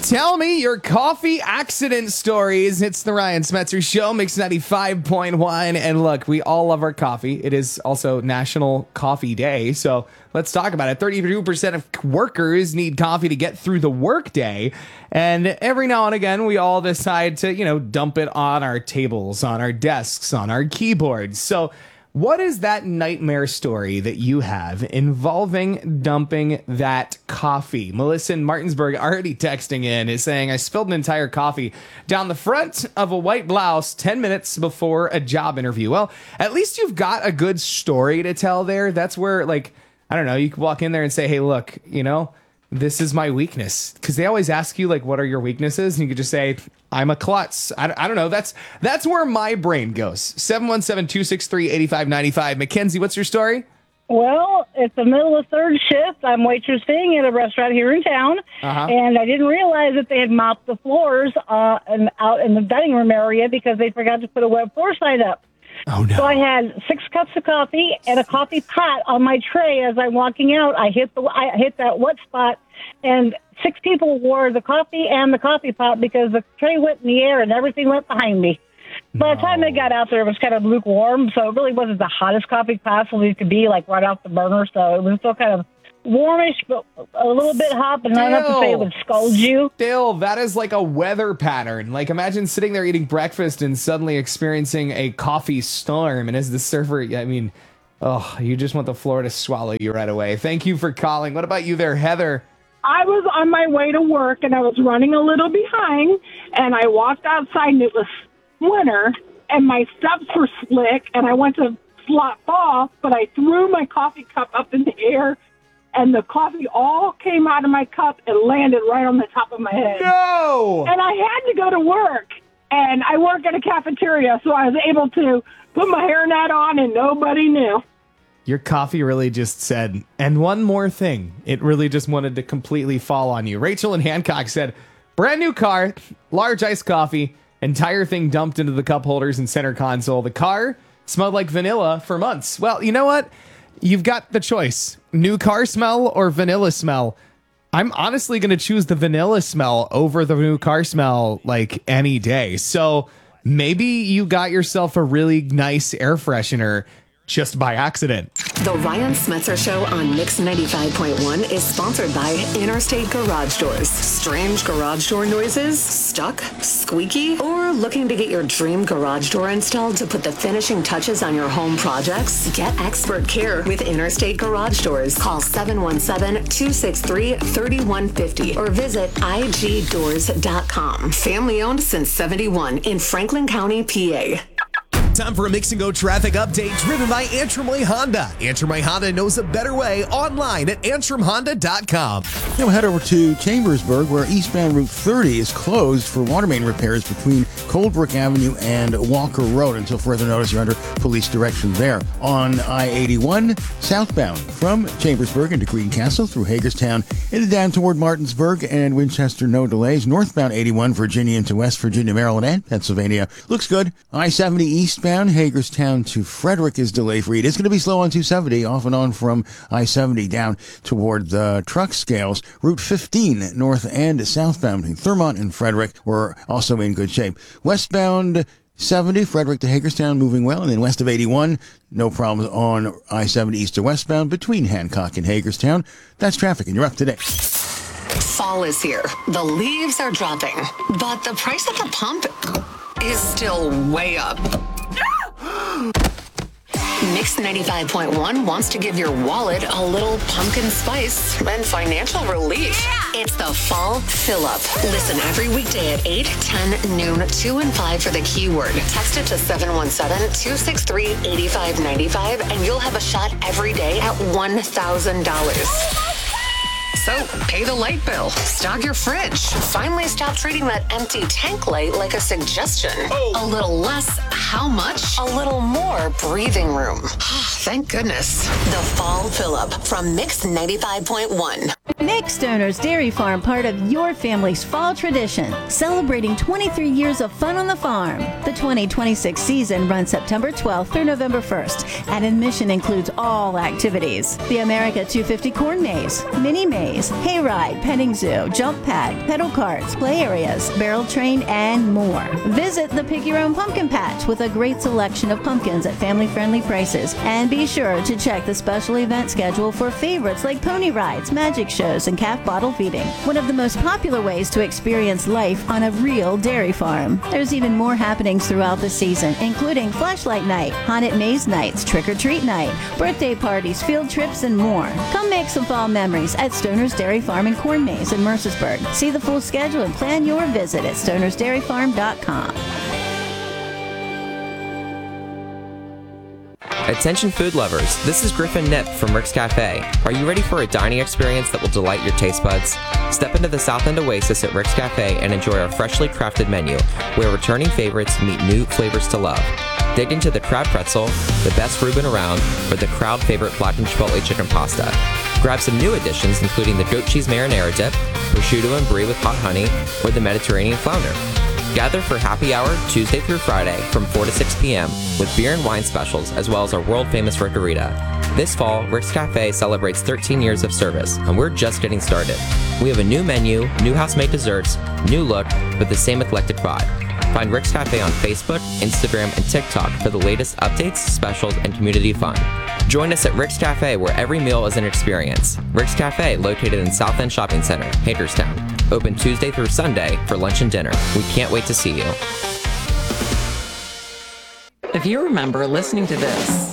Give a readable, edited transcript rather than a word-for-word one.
Tell me your coffee accident stories. It's the Ryan Smetzer Show, Mix 95.1. And look, we all love our coffee. It is also National Coffee Day. So let's talk about it. 32% of workers need coffee to get through the workday. And every now and again, we all decide to, dump it on our tables, on our desks, on our keyboards. So what is that nightmare story that you have involving dumping that coffee? Melissa in Martinsburg already texting in is saying, I spilled an entire coffee down the front of a white blouse 10 minutes before a job interview. Well, at least you've got a good story to tell there. That's where, I don't know, you can walk in there and say, hey, look, this is my weakness. Because they always ask you, what are your weaknesses? And you could just say, I'm a klutz. I don't know. That's where my brain goes. 717-263-8595. Mackenzie, what's your story? Well, it's the middle of third shift. I'm waitressing at a restaurant here in town, and I didn't realize that they had mopped the floors and out in the dining room area because they forgot to put a wet floor sign up. Oh, no. So I had 6 cups of coffee and a coffee pot on my tray as I'm walking out. I hit that wet spot, and 6 people wore the coffee and the coffee pot because the tray went in the air and everything went behind me. By the time I got out there, it was kind of lukewarm, so it really wasn't the hottest coffee possibly it could be, right off the burner. So it was still kind of warmish, but a little bit hot, but not enough to say it would scald you. Still, that is like a weather pattern. Imagine sitting there eating breakfast and suddenly experiencing a coffee storm. And as the server, you just want the floor to swallow you right away. Thank you for calling. What about you there, Heather? I was on my way to work, and I was running a little behind, and I walked outside, and it was winter, and my steps were slick, and I went to slop off, but I threw my coffee cup up in the air, and the coffee all came out of my cup and landed right on the top of my head. No! And I had to go to work, and I work at a cafeteria, so I was able to put my hairnet on, and nobody knew. Your coffee really just said, and one more thing. It really just wanted to completely fall on you. Rachel in Hancock said, brand new car, large iced coffee, entire thing dumped into the cup holders and center console. The car smelled like vanilla for months. Well, you know what? You've got the choice. New car smell or vanilla smell. I'm honestly going to choose the vanilla smell over the new car smell any day. So maybe you got yourself a really nice air freshener just by accident. The Ryan Smetzer Show on Mix 95.1 is sponsored by Interstate Garage Doors. Strange garage door noises? Stuck? Squeaky? Or looking to get your dream garage door installed to put the finishing touches on your home projects? Get expert care with Interstate Garage Doors. Call 717-263-3150 or visit igdoors.com. Family owned since 71 in Franklin County, PA. Time for a Mix and Go traffic update driven by Antrim Way Honda. Antrim Way Honda knows a better way online at antrimhonda.com. Now head over to Chambersburg, where eastbound Route 30 is closed for water main repairs between Coldbrook Avenue and Walker Road. Until further notice, you're under police direction there. On I-81, southbound from Chambersburg into Greencastle through Hagerstown into down toward Martinsburg and Winchester, no delays. Northbound 81, Virginia into West Virginia, Maryland, and Pennsylvania. Looks good. I-70 eastbound Hagerstown to Frederick is delay-free. It is going to be slow on 270, off and on from I-70 down toward the truck scales. Route 15, north and southbound between Thurmont and Frederick, were also in good shape. Westbound 70, Frederick to Hagerstown, moving well. And then west of 81, no problems on I-70 east to westbound between Hancock and Hagerstown. That's traffic, and you're up to date. Fall is here. The leaves are dropping, but the price at the pump is still way up. Mix 95.1 wants to give your wallet a little pumpkin spice and financial relief. Yeah. It's the Fall Fill-Up. Listen every weekday at 8, 10, noon, 2, and 5 for the keyword. Text it to 717-263-8595 and you'll have a shot every day at $1,000. So, pay the light bill, stock your fridge, finally stop treating that empty tank light like a suggestion. A little less, how much? A little more breathing room. Thank goodness. The Fall Fill-Up from Mix 95.1. Make Stoner's Dairy Farm part of your family's fall tradition, celebrating 23 years of fun on the farm. The 2026 season runs September 12th through November 1st, and admission includes all activities. The America 250 Corn Maze, Mini Maze, Hayride, Petting Zoo, Jump Pad, pedal carts, play areas, barrel train, and more. Visit the Pick Your Own Pumpkin Patch with a great selection of pumpkins at family-friendly prices. And be sure to check the special event schedule for favorites like pony rides, magic shows, and calf bottle feeding. One of the most popular ways to experience life on a real dairy farm. There's even more happenings throughout the season, including flashlight night, haunted maze nights, trick-or-treat night, birthday parties, field trips, and more. Come make some fall memories at Stoner's Dairy Farm and Corn Maze in Mercersburg. See the full schedule and plan your visit at stonersdairyfarm.com. Attention food lovers, this is Griffin Nip from Rick's Cafe. Are you ready for a dining experience that will delight your taste buds? Step into the South End Oasis at Rick's Cafe and enjoy our freshly crafted menu, where returning favorites meet new flavors to love. Dig into the crab pretzel, the best Reuben around, or the crowd favorite blackened chipotle chicken pasta. Grab some new additions including the goat cheese marinara dip, prosciutto and brie with hot honey, or the Mediterranean flounder. Gather for happy hour Tuesday through Friday from 4 to 6 p.m. with beer and wine specials as well as our world-famous Rickarita. This fall, Rick's Cafe celebrates 13 years of service, and we're just getting started. We have a new menu, new house-made desserts, new look, with the same eclectic vibe. Find Rick's Cafe on Facebook, Instagram, and TikTok for the latest updates, specials, and community fun. Join us at Rick's Cafe, where every meal is an experience. Rick's Cafe, located in South End Shopping Center, Hagerstown. Open Tuesday through Sunday for lunch and dinner. We can't wait to see you. If you remember listening to this